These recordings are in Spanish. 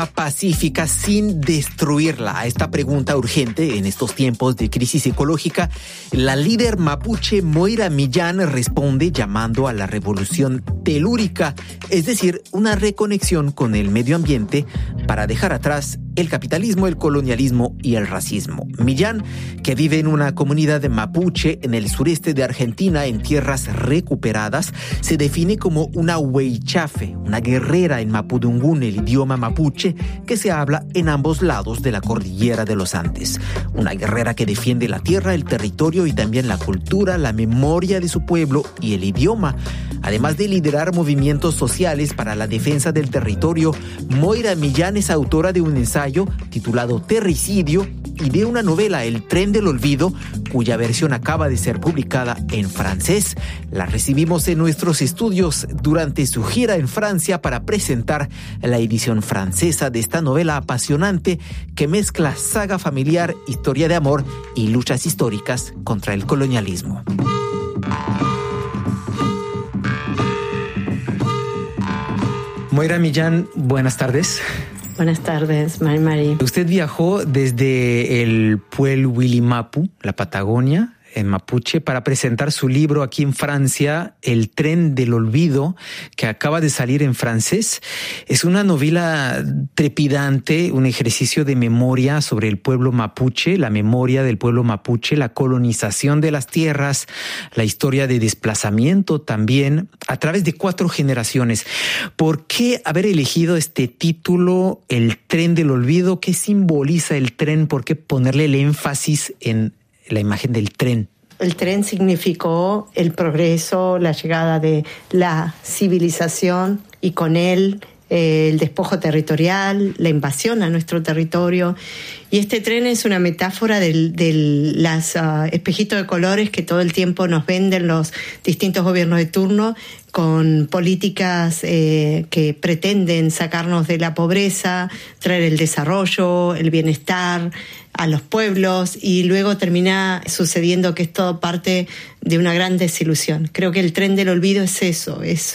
pacífica sin destruirla. A esta pregunta urgente en estos tiempos de crisis ecológica, la líder mapuche Moira Millán responde llamando a la revolución telúrica, es decir, una reconexión con el medio ambiente para dejar atrás el capitalismo, el colonialismo y el racismo. Millán, que vive en una comunidad mapuche en el sureste de Argentina, en tierras recuperadas, se define como una huaychafe, una guerrera en mapudungún, el idioma mapuche, que se habla en ambos lados de la cordillera de los Andes. Una guerrera que defiende la tierra, el territorio y también la cultura, la memoria de su pueblo y el idioma. Además de liderar movimientos sociales para la defensa del territorio, Moira Millán es autora de un ensayo titulado Terricidio y de una novela, El tren del olvido, cuya versión acaba de ser publicada en francés. La recibimos en nuestros estudios durante su gira en Francia para presentar la edición francesa de esta novela apasionante que mezcla saga familiar, historia de amor y luchas históricas contra el colonialismo. Moira Millán, buenas tardes. Buenas tardes, Mari. Usted viajó desde el pueblo Willimapu, la Patagonia, en mapuche, para presentar su libro aquí en Francia, El tren del olvido, que acaba de salir en francés. Es una novela trepidante, un ejercicio de memoria sobre el pueblo mapuche, la memoria del pueblo mapuche, la colonización de las tierras, la historia de desplazamiento también, a través de 4 generaciones. ¿Por qué haber elegido este título, El tren del olvido? ¿Qué simboliza el tren? ¿Por qué ponerle el énfasis en la imagen del tren? El tren significó el progreso, la llegada de la civilización y con él el despojo territorial, la invasión a nuestro territorio. Y este tren es una metáfora de los espejitos de colores que todo el tiempo nos venden los distintos gobiernos de turno, con políticas que pretenden sacarnos de la pobreza, traer el desarrollo, el bienestar a los pueblos, y luego termina sucediendo que es todo parte de una gran desilusión. Creo que el tren del olvido es eso, es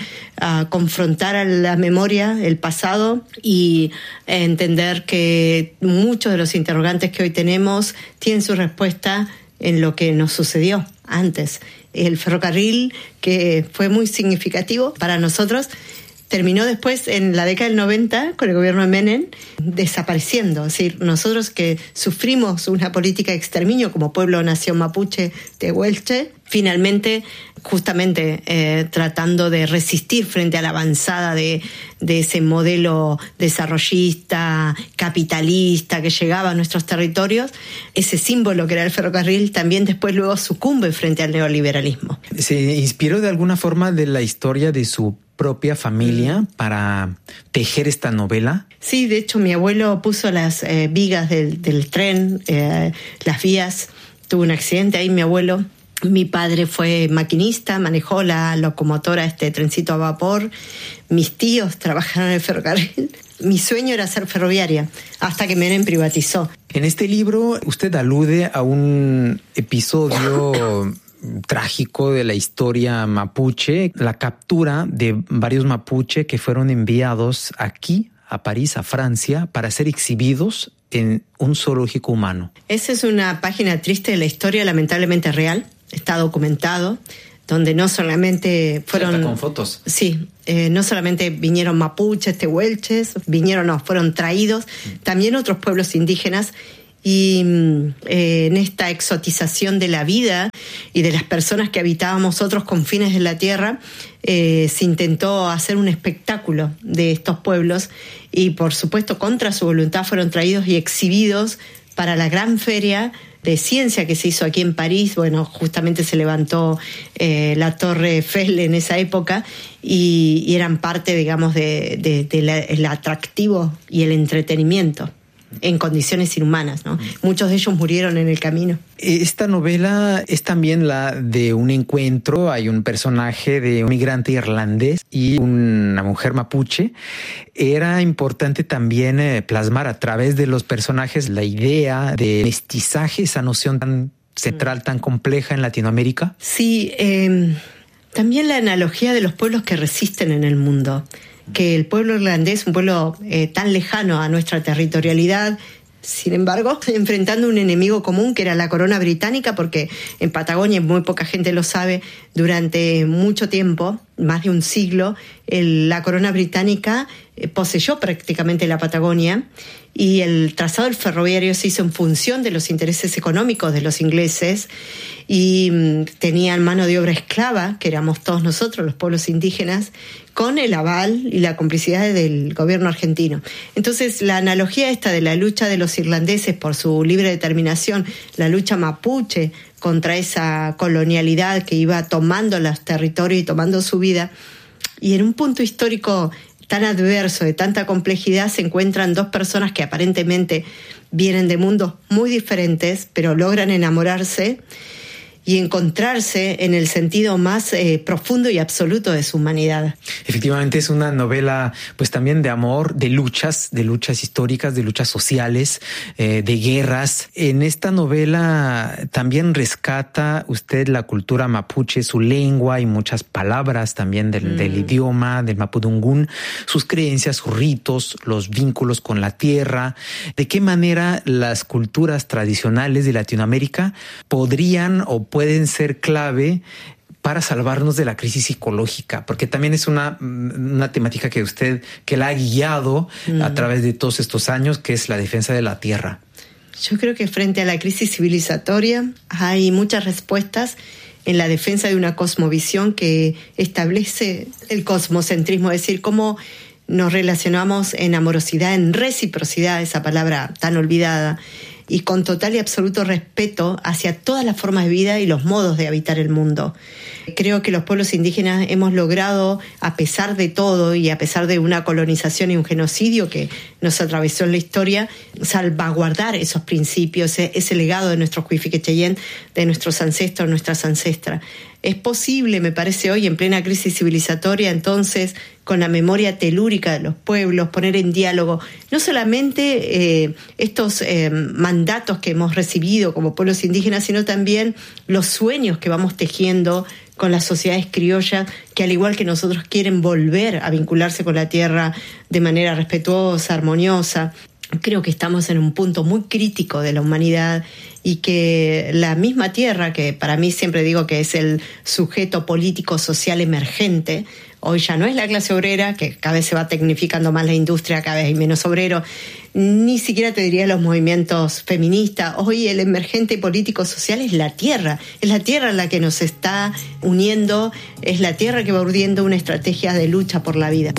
confrontar a la memoria, el pasado, y entender que muchos de los interrogantes que hoy tenemos tienen su respuesta en lo que nos sucedió antes. El ferrocarril, que fue muy significativo para nosotros, terminó después, en la década del 90, con el gobierno de Menem, desapareciendo. Es decir, nosotros que sufrimos una política de exterminio como pueblo nación mapuche tehuelche, finalmente, justamente tratando de resistir frente a la avanzada de ese modelo desarrollista, capitalista que llegaba a nuestros territorios, ese símbolo que era el ferrocarril también después luego sucumbe frente al neoliberalismo. ¿Se inspiró de alguna forma de la historia de su propia familia para tejer esta novela? Sí, de hecho mi abuelo puso las vigas del tren, las vías. Tuvo un accidente ahí mi abuelo. Mi padre fue maquinista, manejó la locomotora, este trencito a vapor. Mis tíos trabajaron en el ferrocarril. Mi sueño era ser ferroviaria, hasta que Menem privatizó. En este libro usted alude a un episodio trágico de la historia mapuche, la captura de varios mapuche que fueron enviados aquí, a París, a Francia, para ser exhibidos en un zoológico humano. Esa es una página triste de la historia, lamentablemente real. Está documentado, donde no solamente fueron... Está con fotos. Sí, no solamente vinieron mapuches, tehuelches, fueron traídos, también otros pueblos indígenas. Y en esta exotización de la vida y de las personas que habitábamos otros confines de la tierra, se intentó hacer un espectáculo de estos pueblos y, por supuesto, contra su voluntad fueron traídos y exhibidos para la gran feria de ciencia que se hizo aquí en París. Bueno, justamente se levantó la Torre Eiffel en esa época y eran parte, digamos, del atractivo y el entretenimiento en condiciones inhumanas, ¿no? Muchos de ellos murieron en el camino. Esta novela es también la de un encuentro. Hay un personaje de un migrante irlandés y una mujer mapuche. Era importante también plasmar a través de los personajes la idea de mestizaje, esa noción tan central, tan compleja en Latinoamérica. Sí, también la analogía de los pueblos que resisten en el mundo. que el pueblo irlandés, un pueblo tan lejano a nuestra territorialidad, sin embargo, enfrentando un enemigo común que era la corona británica, porque en Patagonia, muy poca gente lo sabe, durante mucho tiempo, más de un siglo, la corona británica poseyó prácticamente la Patagonia, y el trazado del ferroviario se hizo en función de los intereses económicos de los ingleses, y tenían mano de obra esclava, que éramos todos nosotros, los pueblos indígenas, con el aval y la complicidad del gobierno argentino. Entonces, la analogía esta de la lucha de los irlandeses por su libre determinación, la lucha mapuche contra esa colonialidad que iba tomando los territorios y tomando su vida, y en un punto histórico tan adverso, de tanta complejidad, se encuentran dos personas que aparentemente vienen de mundos muy diferentes, pero logran enamorarse y encontrarse en el sentido más profundo y absoluto de su humanidad. Efectivamente es una novela pues también de amor, de luchas históricas, de luchas sociales, de guerras. En esta novela también rescata usted la cultura mapuche, su lengua y muchas palabras también del idioma, del mapudungún, sus creencias, sus ritos, los vínculos con la tierra. ¿De qué manera las culturas tradicionales de Latinoamérica podrían o pueden ser clave para salvarnos de la crisis psicológica? Porque también es una temática que la ha guiado a través de todos estos años, que es la defensa de la tierra. Yo creo que frente a la crisis civilizatoria hay muchas respuestas en la defensa de una cosmovisión que establece el cosmocentrismo, es decir, cómo nos relacionamos en amorosidad, en reciprocidad, esa palabra tan olvidada, y con total y absoluto respeto hacia todas las formas de vida y los modos de habitar el mundo. Creo que los pueblos indígenas hemos logrado, a pesar de todo y a pesar de una colonización y un genocidio que nos atravesó en la historia, salvaguardar esos principios, ese legado de nuestros Huifiquecheyén, de nuestros ancestros, nuestras ancestras. Es posible, me parece hoy, en plena crisis civilizatoria, entonces, con la memoria telúrica de los pueblos, poner en diálogo no solamente estos mandatos que hemos recibido como pueblos indígenas, sino también los sueños que vamos tejiendo con las sociedades criollas, que al igual que nosotros quieren volver a vincularse con la tierra de manera respetuosa, armoniosa. Creo que estamos en un punto muy crítico de la humanidad y que la misma tierra, que para mí siempre digo que es el sujeto político social emergente, hoy ya no es la clase obrera, que cada vez se va tecnificando más la industria, cada vez hay menos obreros, ni siquiera te diría los movimientos feministas. Hoy el emergente político social es la tierra la que nos está uniendo, es la tierra que va urdiendo una estrategia de lucha por la vida.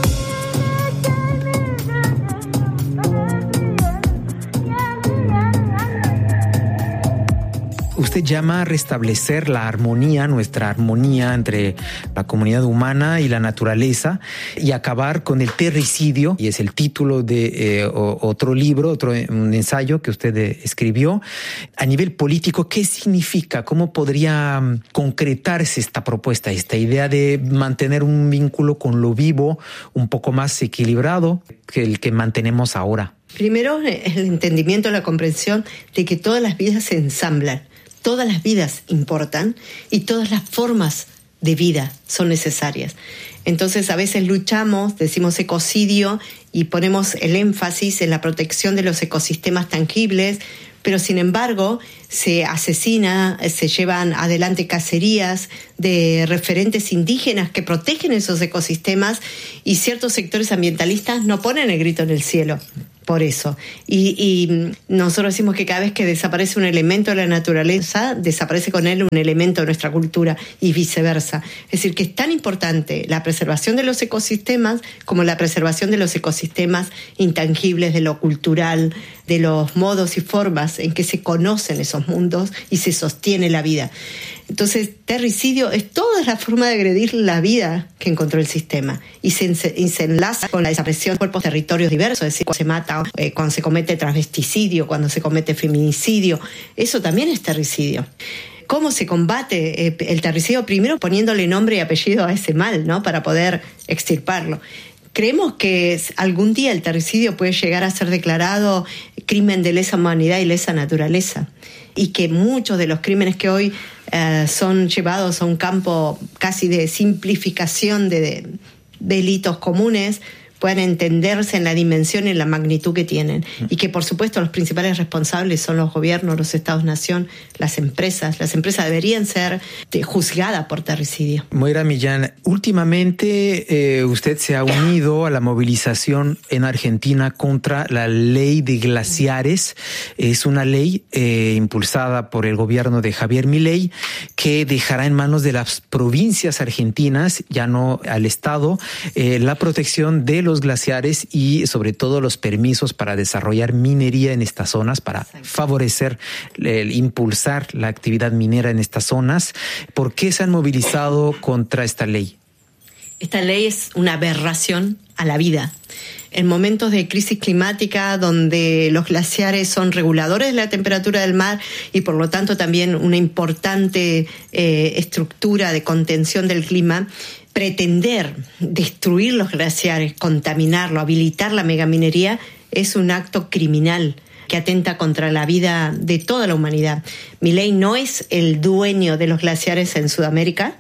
Usted llama a restablecer la armonía, nuestra armonía entre la comunidad humana y la naturaleza, y acabar con el terricidio, y es el título de otro libro, un ensayo que usted escribió. A nivel político, ¿qué significa? ¿Cómo podría concretarse esta propuesta, esta idea de mantener un vínculo con lo vivo un poco más equilibrado que el que mantenemos ahora? Primero, el entendimiento, la comprensión de que todas las vidas se ensamblan. Todas las vidas importan y todas las formas de vida son necesarias. Entonces, a veces luchamos, decimos ecocidio y ponemos el énfasis en la protección de los ecosistemas tangibles, pero sin embargo se asesina, se llevan adelante cacerías de referentes indígenas que protegen esos ecosistemas y ciertos sectores ambientalistas no ponen el grito en el cielo por eso. Y nosotros decimos que cada vez que desaparece un elemento de la naturaleza, desaparece con él un elemento de nuestra cultura y viceversa. Es decir, que es tan importante la preservación de los ecosistemas como la preservación de los ecosistemas intangibles, de lo cultural, de los modos y formas en que se conocen esos mundos y se sostiene la vida. Entonces, terricidio es toda la forma de agredir la vida que encontró el sistema y se enlaza con la desaparición de cuerpos, territorios diversos, es decir, cuando se mata, cuando se comete transvesticidio, cuando se comete feminicidio, eso también es terricidio. ¿Cómo se combate el terricidio? Primero poniéndole nombre y apellido a ese mal, ¿no? Para poder extirparlo. Creemos que algún día el terricidio puede llegar a ser declarado crimen de lesa humanidad y lesa naturaleza, y que muchos de los crímenes que hoy son llevados a un campo casi de simplificación de delitos comunes puedan entenderse en la dimensión y en la magnitud que tienen. Y que, por supuesto, los principales responsables son los gobiernos, los estados-nación, las empresas. Las empresas deberían ser juzgadas por terricidio. Moira Millán, últimamente usted se ha unido a la movilización en Argentina contra la ley de glaciares. Es una ley impulsada por el gobierno de Javier Milei que dejará en manos de las provincias argentinas, ya no al Estado, la protección de los glaciares y sobre todo los permisos para desarrollar minería en estas zonas, para favorecer, impulsar la actividad minera en estas zonas. ¿Por qué se han movilizado contra esta ley? Esta ley es una aberración a la vida. En momentos de crisis climática, donde los glaciares son reguladores de la temperatura del mar y por lo tanto también una importante estructura de contención del clima, pretender destruir los glaciares, contaminarlo, habilitar la megaminería es un acto criminal que atenta contra la vida de toda la humanidad. Milei no es el dueño de los glaciares en Sudamérica,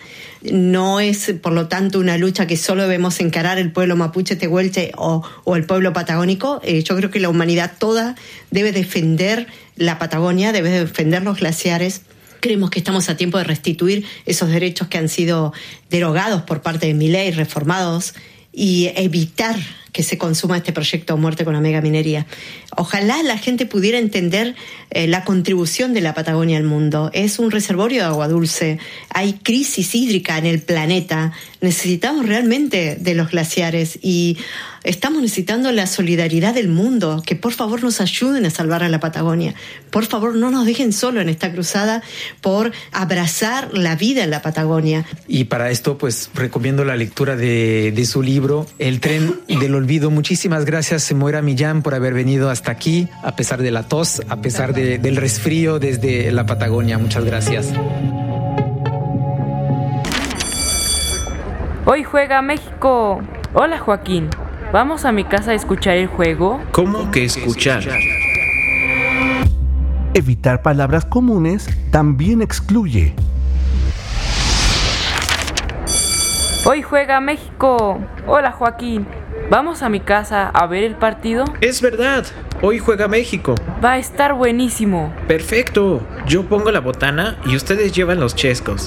no es, por lo tanto, una lucha que solo debemos encarar el pueblo mapuche, tehuelche o el pueblo patagónico. Yo creo que la humanidad toda debe defender la Patagonia, debe defender los glaciares. Creemos que estamos a tiempo de restituir esos derechos que han sido derogados por parte de Milei, reformados, y evitar que se consuma este proyecto de muerte con la megaminería. Ojalá la gente pudiera entender la contribución de la Patagonia al mundo. Es un reservorio de agua dulce, hay crisis hídrica en el planeta, necesitamos realmente de los glaciares y estamos necesitando la solidaridad del mundo, que por favor nos ayuden a salvar a la Patagonia. Por favor, no nos dejen solo en esta cruzada por abrazar la vida en la Patagonia. Y para esto, pues, recomiendo la lectura de su libro, El tren del olvido. Muchísimas gracias, Moira Millán, por haber venido hasta aquí, a pesar de la tos, a pesar del resfrío desde la Patagonia. Muchas gracias. Hoy juega México. Hola, Joaquín. ¿Vamos a mi casa a escuchar el juego? ¿Cómo que escuchar? Evitar palabras comunes también excluye. Hoy juega México. Hola, Joaquín. ¿Vamos a mi casa a ver el partido? Es verdad. Hoy juega México. Va a estar buenísimo. Perfecto. Yo pongo la botana y ustedes llevan los chescos.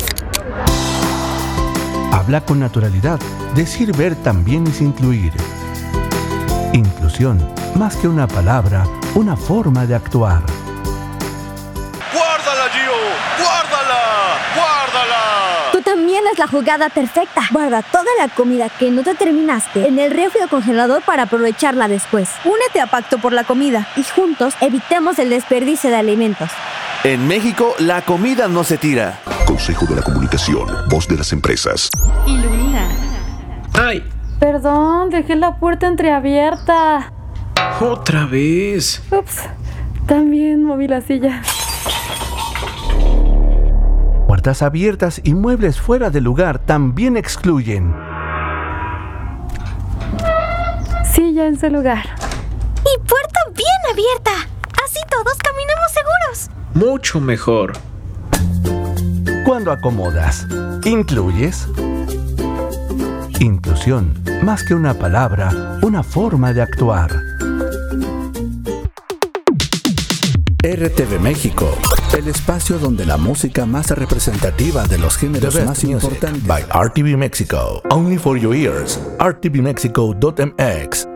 Habla con naturalidad. Decir ver también es incluir. Inclusión, más que una palabra, una forma de actuar. ¡Guárdala, Gio! ¡Guárdala! ¡Guárdala! Tú también es la jugada perfecta. Guarda toda la comida que no te terminaste en el refri o congelador para aprovecharla después. Únete a Pacto por la Comida y juntos evitemos el desperdicio de alimentos. En México, la comida no se tira. Consejo de la Comunicación, voz de las empresas. Ilumina. ¡Ay! Perdón, dejé la puerta entreabierta. ¿Otra vez? Ups, también moví la silla. Puertas abiertas y muebles fuera de lugar también excluyen. Silla en su lugar. Y puerta bien abierta. Así todos caminamos seguros. Mucho mejor. Cuando acomodas, ¿incluyes? Inclusión, más que una palabra, una forma de actuar. RTV México, el espacio donde la música más representativa de los géneros más importantes. By RTV Mexico, only for your ears. rtvmexico.mx